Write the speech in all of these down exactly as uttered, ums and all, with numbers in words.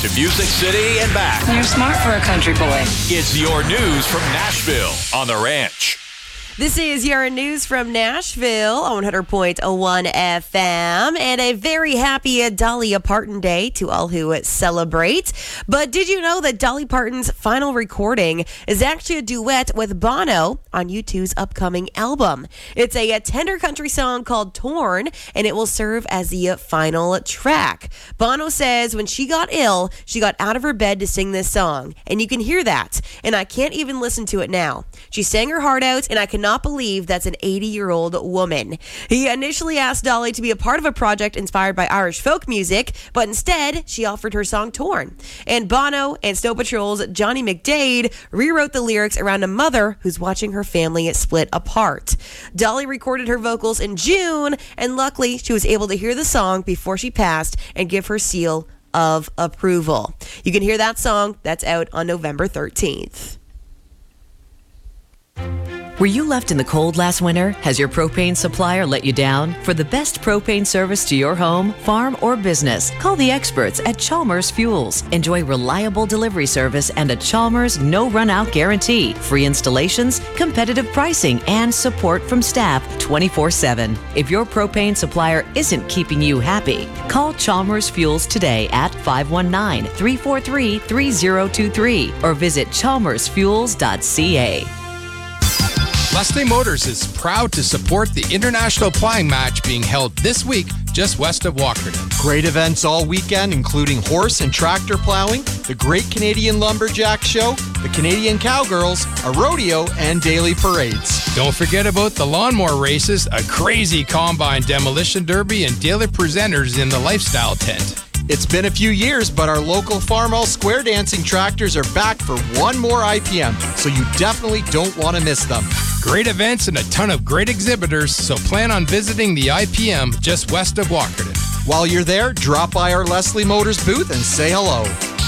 to Music City and back. You're smart for a country boy. It's your news from Nashville on The Ranch. This is your news from Nashville on one hundred point one F M, and a very happy Dolly Parton Day to all who celebrate. But did you know that Dolly Parton's final recording is actually a duet with Bono on U two's upcoming album? It's a, a tender country song called Torn, and it will serve as the final track. Bono says when she got ill, she got out of her bed to sing this song, and you can hear that, and I can't even listen to it now. She sang her heart out, and I can not believe that's an eighty-year-old woman. He initially asked Dolly to be a part of a project inspired by Irish folk music, but instead, she offered her song Torn. And Bono and Snow Patrol's Johnny McDade rewrote the lyrics around a mother who's watching her family split apart. Dolly recorded her vocals in June, and luckily, she was able to hear the song before she passed and give her seal of approval. You can hear that song. That's out on November thirteenth. Were you left in the cold last winter? Has your propane supplier let you down? For the best propane service to your home, farm, or business, call the experts at Chalmers Fuels. Enjoy reliable delivery service and a Chalmers no run-out guarantee, free installations, competitive pricing, and support from staff twenty-four seven. If your propane supplier isn't keeping you happy, call Chalmers Fuels today at five one nine, three four three, three zero two three or visit chalmers fuels dot c a. Leslie Motors is proud to support the International Ploughing Match being held this week just west of Walkerton. Great events all weekend, including horse and tractor plowing, the Great Canadian Lumberjack Show, the Canadian Cowgirls, a rodeo, and daily parades. Don't forget about the lawnmower races, a crazy combine demolition derby, and daily presenters in the lifestyle tent. It's been a few years, but our local Farmall Square Dancing tractors are back for one more I P M, so you definitely don't want to miss them. Great events and a ton of great exhibitors, so plan on visiting the I P M just west of Walkerton. While you're there, drop by our Leslie Motors booth and say hello.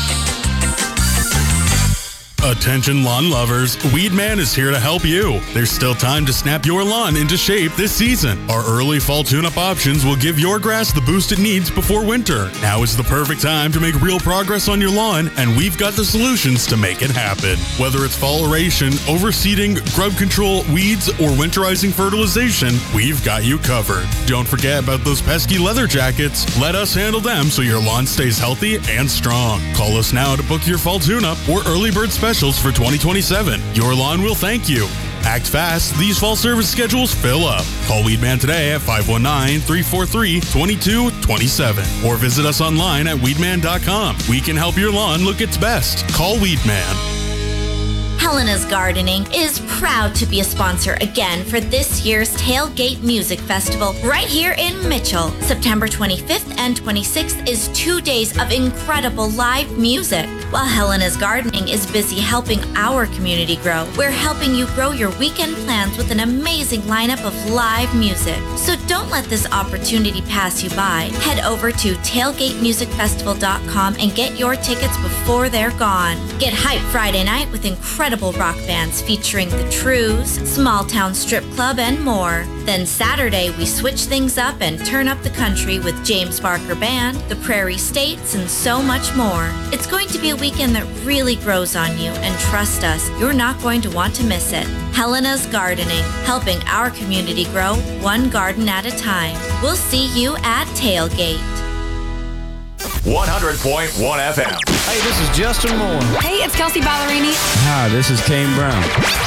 Attention lawn lovers, Weedman is here to help you. There's still time to snap your lawn into shape this season. Our early fall tune-up options will give your grass the boost it needs before winter. Now is the perfect time to make real progress on your lawn, and we've got the solutions to make it happen. Whether it's fall aeration, overseeding, grub control, weeds, or winterizing fertilization, we've got you covered. Don't forget about those pesky leather jackets. Let us handle them so your lawn stays healthy and strong. Call us now to book your fall tune-up or early bird special for twenty twenty-seven. Your lawn will thank you. Act fast. These fall service schedules fill up. Call Weedman today at five one nine, three four three, two two two seven or visit us online at weedman dot com. We can help your lawn look its best. Call Weedman. Helena's Gardening is proud to be a sponsor again for this year's Tailgate Music Festival right here in Mitchell. September twenty-fifth and twenty-sixth is two days of incredible live music. While Helena's Gardening is busy helping our community grow, we're helping you grow your weekend plans with an amazing lineup of live music. So don't let this opportunity pass you by. Head over to tailgate music festival dot com and get your tickets before they're gone. Get hyped Friday night with incredible rock bands featuring The Trues, Small Town Strip Club, and more. Then Saturday, we switch things up and turn up the country with James Barker Band, the Prairie States, and so much more. It's going to be a weekend that really grows on you, and trust us, you're not going to want to miss it. Helena's Gardening, helping our community grow one garden at a time. We'll see you at Tailgate. one hundred point one F M. Hey, this is Justin Moore. Hey, it's Kelsey Ballerini. Hi, this is Kane Brown.